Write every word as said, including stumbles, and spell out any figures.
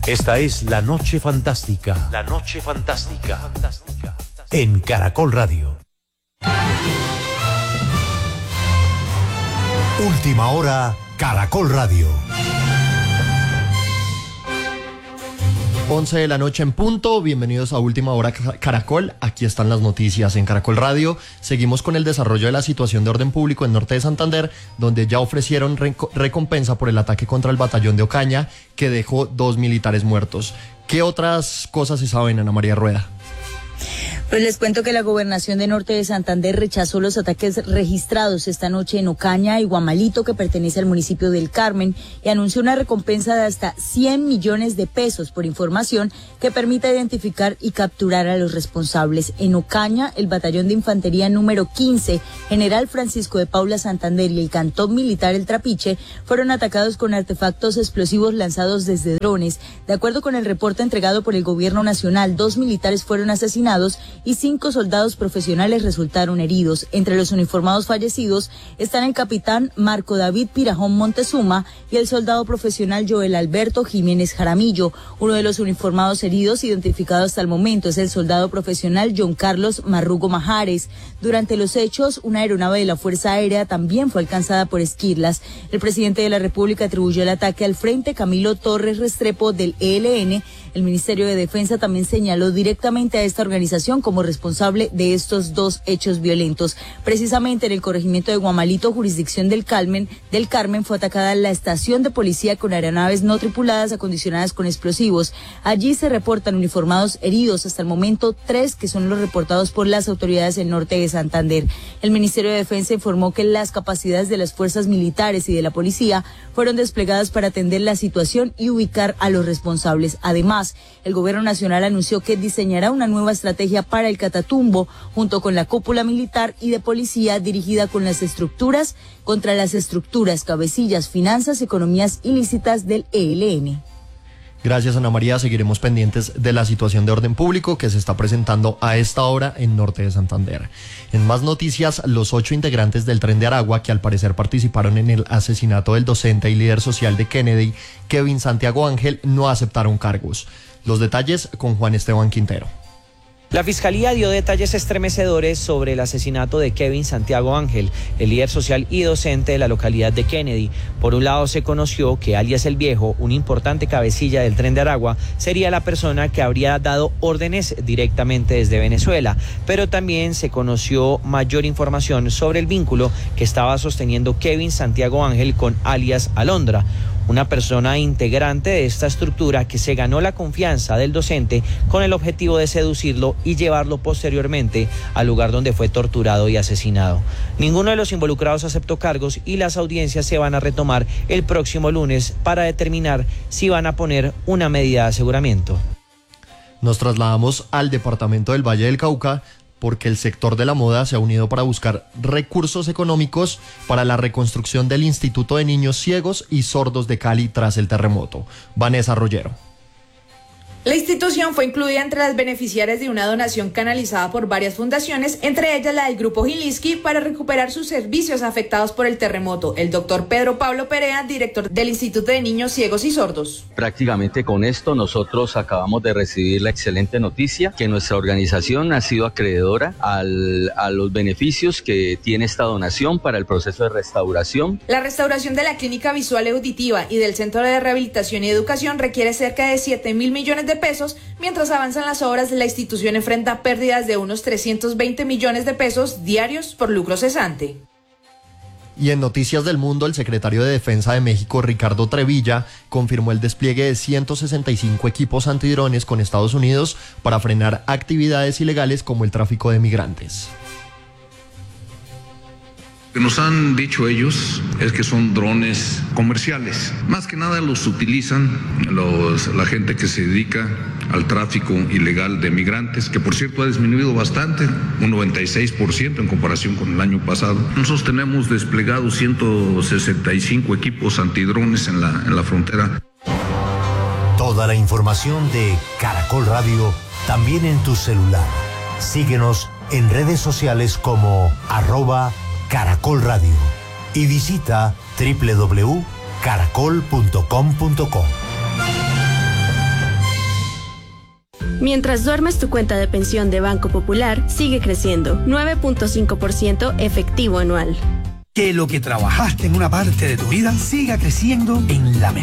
Esta es La Noche Fantástica. La Noche Fantástica. Fantástica. En Caracol Radio. Última hora, Caracol Radio. once de la noche en punto, bienvenidos a Última Hora Caracol, aquí están las noticias en Caracol Radio. Seguimos con el desarrollo de la situación de orden público en Norte de Santander, donde ya ofrecieron recompensa por el ataque contra el batallón de Ocaña, que dejó dos militares muertos. ¿Qué otras cosas se saben, Ana María Rueda? Pues les cuento que la Gobernación de Norte de Santander rechazó los ataques registrados esta noche en Ocaña y Guamalito, que pertenece al municipio del Carmen, y anunció una recompensa de hasta cien millones de pesos por información que permita identificar y capturar a los responsables. En Ocaña, el batallón de infantería número quince, General Francisco de Paula Santander, y el cantón militar El Trapiche fueron atacados con artefactos explosivos lanzados desde drones. De acuerdo con el reporte entregado por el Gobierno Nacional, dos militares fueron asesinados y cinco soldados profesionales resultaron heridos. Entre los uniformados fallecidos están el capitán Marco David Pirajón Montezuma y el soldado profesional Joel Alberto Jiménez Jaramillo. Uno de los uniformados heridos, identificado hasta el momento, es el soldado profesional John Carlos Marrugo Majares. Durante los hechos, una aeronave de la Fuerza Aérea también fue alcanzada por esquirlas. El presidente de la República atribuyó el ataque al Frente Camilo Torres Restrepo del E L N. El Ministerio de Defensa también señaló directamente a esta organización como responsable de estos dos hechos violentos. Precisamente en el corregimiento de Guamalito, jurisdicción del Carmen, del Carmen, fue atacada la estación de policía con aeronaves no tripuladas acondicionadas con explosivos. Allí se reportan uniformados heridos, hasta el momento tres, que son los reportados por las autoridades del norte de Santander. El Ministerio de Defensa informó que las capacidades de las fuerzas militares y de la policía fueron desplegadas para atender la situación y ubicar a los responsables. Además, el Gobierno Nacional anunció que diseñará una nueva estrategia para el Catatumbo, junto con la cúpula militar y de policía dirigida con las estructuras, contra las estructuras, cabecillas, finanzas, economías ilícitas del E L N. Gracias, Ana María. Seguiremos pendientes de la situación de orden público que se está presentando a esta hora en Norte de Santander. En más noticias, los ocho integrantes del Tren de Aragua, que al parecer participaron en el asesinato del docente y líder social de Kennedy, Kevin Santiago Ángel, no aceptaron cargos. Los detalles con Juan Esteban Quintero. La Fiscalía dio detalles estremecedores sobre el asesinato de Kevin Santiago Ángel, el líder social y docente de la localidad de Kennedy. Por un lado, se conoció que alias El Viejo, un importante cabecilla del Tren de Aragua, sería la persona que habría dado órdenes directamente desde Venezuela, pero también se conoció mayor información sobre el vínculo que estaba sosteniendo Kevin Santiago Ángel con alias Alondra, una persona integrante de esta estructura que se ganó la confianza del docente con el objetivo de seducirlo y llevarlo posteriormente al lugar donde fue torturado y asesinado. Ninguno de los involucrados aceptó cargos y las audiencias se van a retomar el próximo lunes para determinar si van a poner una medida de aseguramiento. Nos trasladamos al departamento del Valle del Cauca, porque el sector de la moda se ha unido para buscar recursos económicos para la reconstrucción del Instituto de Niños Ciegos y Sordos de Cali tras el terremoto. Vanessa Rollero. La institución fue incluida entre las beneficiarias de una donación canalizada por varias fundaciones, entre ellas la del Grupo Gilinski, para recuperar sus servicios afectados por el terremoto. El doctor Pedro Pablo Perea, director del Instituto de Niños Ciegos y Sordos. Prácticamente con esto nosotros acabamos de recibir la excelente noticia que nuestra organización ha sido acreedora al, a los beneficios que tiene esta donación para el proceso de restauración. La restauración de la clínica visual y auditiva y del Centro de Rehabilitación y Educación requiere cerca de siete mil millones de pesos, mientras avanzan las obras. La institución enfrenta pérdidas de unos trescientos veinte millones de pesos diarios por lucro cesante. Y en Noticias del Mundo, el secretario de Defensa de México, Ricardo Trevilla, confirmó el despliegue de ciento sesenta y cinco equipos antidrones con Estados Unidos para frenar actividades ilegales como el tráfico de migrantes. Lo que nos han dicho ellos es que son drones comerciales. Más que nada los utilizan los, la gente que se dedica al tráfico ilegal de migrantes, que por cierto ha disminuido bastante, un noventa y seis por ciento en comparación con el año pasado. Nosotros tenemos desplegados ciento sesenta y cinco equipos antidrones en la, en la frontera. Toda la información de Caracol Radio también en tu celular. Síguenos en redes sociales como arroba Caracol Radio y visita doble u doble u doble u punto caracol punto com punto co. Mientras duermes, tu cuenta de pensión de Banco Popular sigue creciendo, nueve punto cinco por ciento efectivo anual. Que lo que trabajaste en una parte de tu vida siga creciendo en la mejor